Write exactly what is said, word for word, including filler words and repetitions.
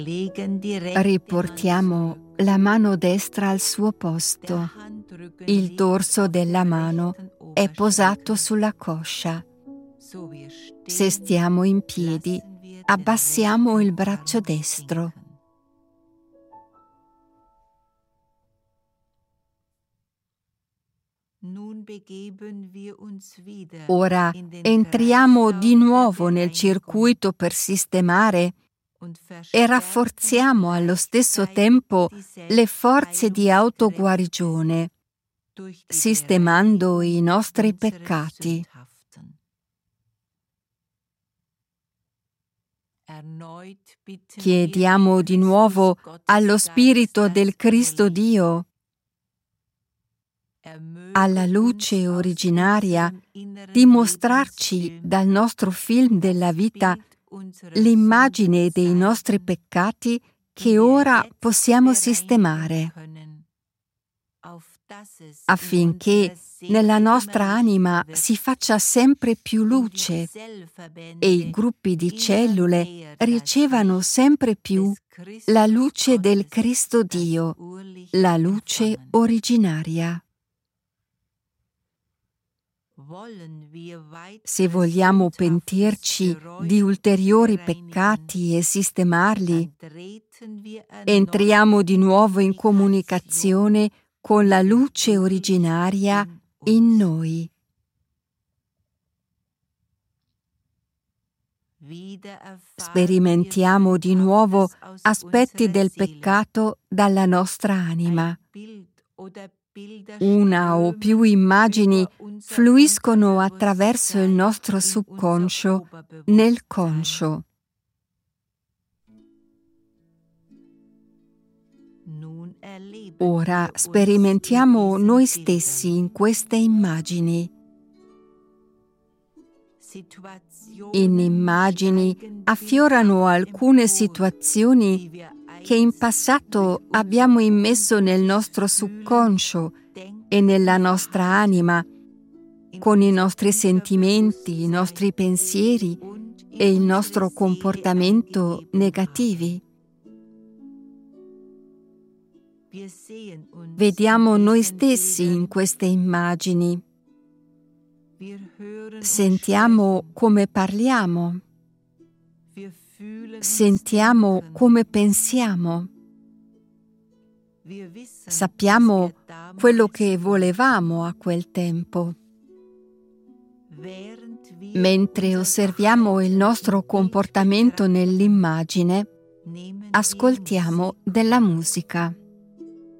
Riportiamo la mano destra al suo posto. Il dorso della mano è posato sulla coscia. Se stiamo in piedi, abbassiamo il braccio destro. Ora entriamo di nuovo nel circuito per sistemare e rafforziamo allo stesso tempo le forze di autoguarigione, sistemando i nostri peccati. Chiediamo di nuovo allo Spirito del Cristo Dio, alla luce originaria, di mostrarci dal nostro film della vita l'immagine dei nostri peccati che ora possiamo sistemare, affinché nella nostra anima si faccia sempre più luce e i gruppi di cellule ricevano sempre più la luce del Cristo Dio, la luce originaria. Se vogliamo pentirci di ulteriori peccati e sistemarli, entriamo di nuovo in comunicazione con la luce originaria in noi. Sperimentiamo di nuovo aspetti del peccato dalla nostra anima. Una o più immagini fluiscono attraverso il nostro subconscio nel conscio. Ora sperimentiamo noi stessi in queste immagini. In immagini affiorano alcune situazioni che in passato abbiamo immesso nel nostro subconscio e nella nostra anima, con i nostri sentimenti, i nostri pensieri e il nostro comportamento negativi. Vediamo noi stessi in queste immagini. Sentiamo come parliamo. Sentiamo come pensiamo. Sappiamo quello che volevamo a quel tempo. Mentre osserviamo il nostro comportamento nell'immagine, ascoltiamo della musica.